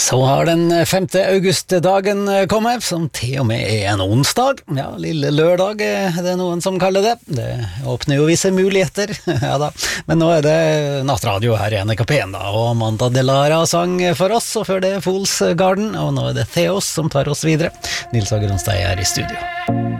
Så har den 5. august-dagen kommet, som til og med er en onsdag. Ja, lille lørdag er det noen som kaller det. Det åpner jo visse muligheter, ja da. Men nå er det nattradio her i NRK1 da, og Amanda Delara sang for oss, og før det Fools Garden, og nå er det Theos som tar oss videre. Nils Ageronstad er i studio.